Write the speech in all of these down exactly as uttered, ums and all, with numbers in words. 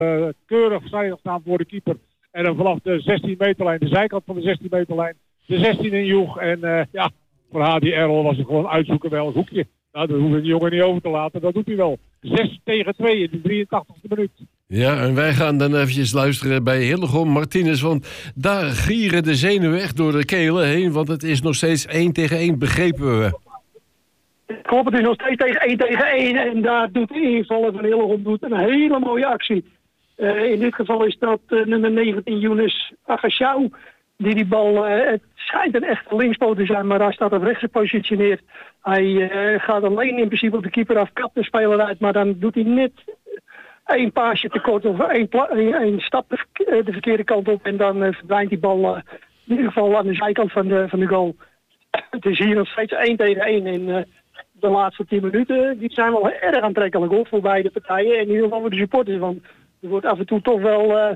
uh, keurig veilig staan voor de keeper. En dan vanaf de zestien meterlijn, de zijkant van de zestien meterlijn, de zestien in joeg. En uh, ja, voor H D Errol was het gewoon uitzoeken wel een hoekje. Nou, dat hoeven we de jongen niet over te laten. Dat doet hij wel. zes tegen twee in de drieëntachtigste minuut. Ja, en wij gaan dan eventjes luisteren bij Hillegom Martinez. Want daar gieren de zenuwen echt door de kelen heen. Want het is nog steeds één tegen één, begrepen we. Klopt, het is nog steeds tegen één tegen één. En daar doet de invaller van Hillegom doet een hele mooie actie. Uh, in dit geval is dat uh, nummer negentien, Younes Agachau. Die die bal, uh, het schijnt een echte linkspoot te zijn, maar hij staat op rechts gepositioneerd. Hij uh, gaat alleen in principe op de keeper af, kapt de speler uit, maar dan doet hij net één paasje tekort of één, pla- één, één stap de, uh, de verkeerde kant op. En dan uh, verdwijnt die bal uh, in ieder geval aan de zijkant van de, van de goal. Het is hier nog steeds één tegen één en uh, de laatste tien minuten die zijn wel erg aantrekkelijk hoor, voor beide partijen. En in ieder geval voor de supporters, want er wordt af en toe toch wel uh,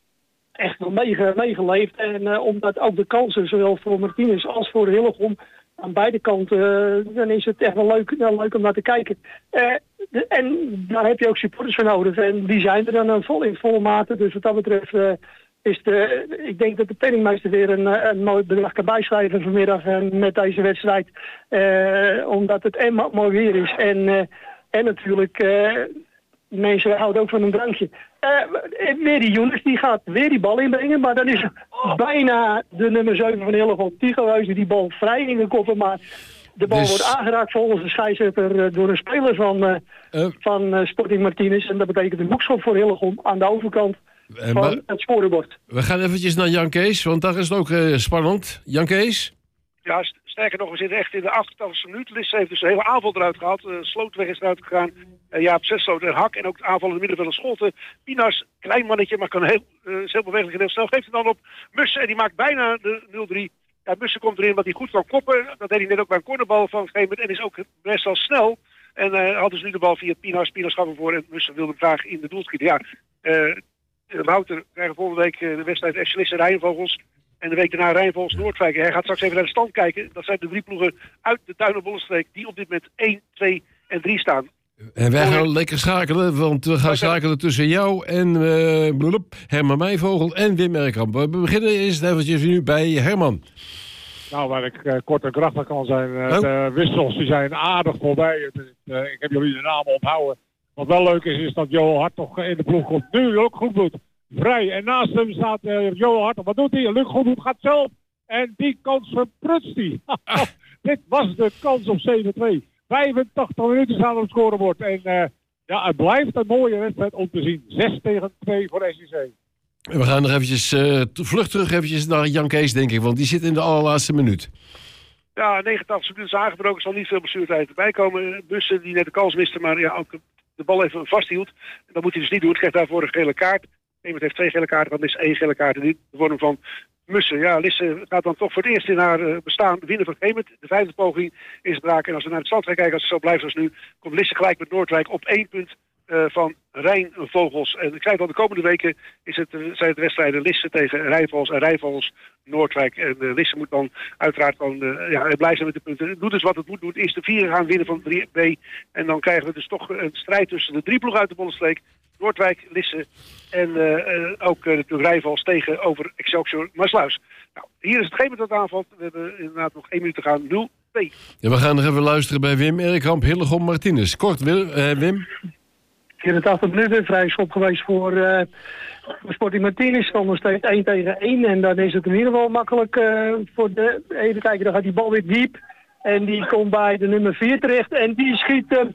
echt wel meege, meegeleefd. En uh, omdat ook de kansen, zowel voor Martinez als voor Hillegom, aan beide kanten, uh, dan is het echt wel leuk, wel leuk om naar te kijken. Uh, de, en daar heb je ook supporters voor nodig. En die zijn er dan uh, vol in volle mate. Dus wat dat betreft uh, is de, ik denk dat de penningmeester weer een, een mooi bedrag kan bijschrijven vanmiddag uh, met deze wedstrijd. Uh, omdat het en mooi weer is. En, uh, en natuurlijk... Uh, mensen houden ook van een drankje. Uh, weer die Younes, die gaat weer die bal inbrengen. Maar dan is bijna de nummer zeven van Hillegom, Tigohuis, die die bal vrij in de koppen. Maar de bal dus... wordt aangeraakt volgens de scheidsrechter uh, door een speler van, uh, uh. van uh, Sporting Martinez. En dat betekent een hoekschop voor Hillegom aan de overkant uh, van maar... het sporenbord. We gaan eventjes naar Jan Kees, want daar is het ook uh, spannend. Jan Kees? Ja, sterker nog, we zitten echt in de achtentachtigste minuut. Lisse heeft dus de hele aanval eruit gehaald. Uh, Slootweg is eruit gegaan. Uh, Jaap Zesloot en Hak. En ook de aanval in het middenveld Scholten. Pinas, klein mannetje, maar kan heel, uh, is heel bewegelijk en heel snel. Geeft het dan op Mussen en die maakt bijna de nul drie. Ja, Mussen komt erin wat hij goed kan koppen. Dat deed hij net ook bij een cornerbal van Geemert. En is ook best wel snel. En uh, had dus nu de bal via Pinas. Pinas gaf hem voor en Mussen wilde graag in de doel schieten. Ja, uh, Wouter krijgen volgende week uh, de wedstrijd F C Lisse Rijnvogels. En de week daarna Rijnvogels Noordwijk. Hij gaat straks even naar de stand kijken. Dat zijn de drie ploegen uit de Tuinen-Bollenstreek die op dit moment één, twee en drie staan. En wij gaan lekker schakelen, want we gaan schakelen tussen jou en uh, blub, Herman Meijvogel en Wim Erkamp. We beginnen eerst eventjes nu bij Herman. Nou, waar ik uh, kort en krachtig kan zijn. Uh, oh. De wissels die zijn aardig voorbij. Uh, ik heb jullie de namen onthouden. Wat wel leuk is, is dat Joel Hart toch in de ploeg komt. Nu ook goed doet. Vrij. En naast hem staat uh, Joel Hart. Wat doet hij? Luc Goedhoed gaat zelf. En die kans verprutst hij. Dit was de kans op zeven twee. vijfentachtig minuten staan op het scorebord. En uh, ja, het blijft een mooie wedstrijd om te zien. zes tegen twee voor S C C. We gaan nog eventjes uh, vlug terug eventjes naar Jan Kees, denk ik. Want die zit in de allerlaatste minuut. Ja, negenentachtig minuten is aangebroken. Zal niet veel bestuurtijd erbij komen. Bussen die net de kans miste, maar ja, ook de bal even vasthield. En dat moet hij dus niet doen. Het krijgt daarvoor een gele kaart. Iemand heeft twee gele kaarten, dan is één gele kaart in de vorm van Mussen. Ja, Lisse gaat dan toch voor het eerst in haar uh, bestaan winnen van Geemert. De vijfde poging is het raak. En als we naar het stand gaan kijken, als het zo blijft zoals nu, komt Lisse gelijk met Noordwijk op één punt uh, van Rijnvogels. En ik zei het al, de komende weken is het, uh, zijn het de wedstrijden Lisse tegen Rijnvogels en Rijnvogels Noordwijk. En uh, Lisse moet dan uiteraard dan, uh, ja, blij zijn met de punten. Het doet dus wat het moet doen. Eerst de vier gaan winnen van drie B. En dan krijgen we dus toch een strijd tussen de drie ploegen uit de Bollenstreek. Noordwijk, Lisse en uh, uh, ook uh, de Rijnvogels tegenover Excelsior Maasluis. Nou, hier is het geen dat aanvalt. We hebben inderdaad nog één minuut te gaan. nul twee. Ja, we gaan nog even luisteren bij Wim Erkamp, Hillegom Martinez. Kort, Wil, uh, Wim. vierentachtig minuten, vrij schop geweest voor, uh, voor Sporting Martinez. Dan nog steeds één tegen één. En dan is het in ieder geval makkelijk uh, voor de... Even kijken, dan gaat die bal weer diep. En die komt bij de nummer vier terecht. En die schiet uh,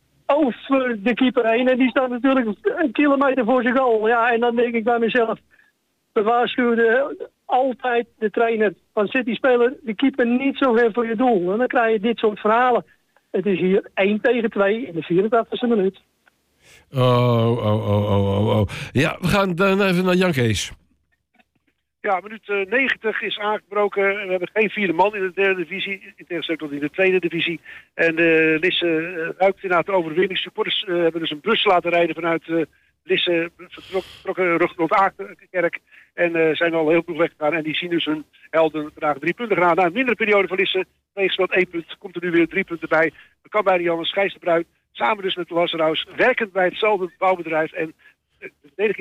over de keeper heen. En die staat natuurlijk een kilometer voor zijn goal. Ja, en dan denk ik bij mezelf... We waarschuwden altijd de trainer van City speler... de keeper niet zo ver voor je doel. En dan krijg je dit soort verhalen. Het is hier één tegen twee in de vierentachtigste minuut. Oh, oh, oh, oh, oh, oh. Ja, we gaan dan even naar Jan Kees. Ja, minuut uh, negentig is aangebroken. We hebben geen vierde man in de derde divisie. In tegenstelling tot in de tweede divisie. En de uh, Lisse uh, ruikt inderdaad de overwinning. Supporters uh, hebben dus een bus laten rijden vanuit uh, Lisse. Vertrokken rug rond Akenkerk. En uh, zijn al heel vroeg weggegaan. En die zien dus hun helden vandaag drie punten gedaan. Na een mindere periode van Lisse. Meegespeeld één punt. Komt er nu weer drie punten bij. Dat kan bij de Jannes Gijs de Bruin. Samen dus met Lazarus. Werkend bij hetzelfde bouwbedrijf. En de verdediging